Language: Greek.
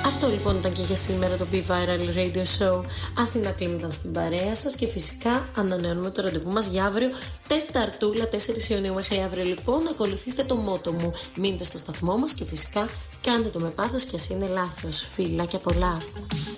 Αυτό λοιπόν ήταν και για σήμερα το Be Viral Radio Show. Αθήνα Κλίμ ήταν στην παρέα σας και φυσικά ανανεώνουμε το ραντεβού μας για αύριο Τεταρτούλα 4 Ιουνίου. Μέχρι αύριο λοιπόν ακολουθήστε το μότο μου. Μείνετε στο σταθμό μας και φυσικά κάντε το με πάθος και ας είναι λάθος. Φιλάκια πολλά.